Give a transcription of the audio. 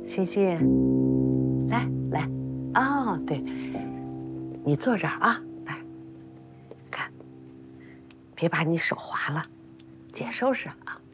欣欣，来，哦，对，你坐这儿啊，来，看，别把你手划了，姐收拾啊。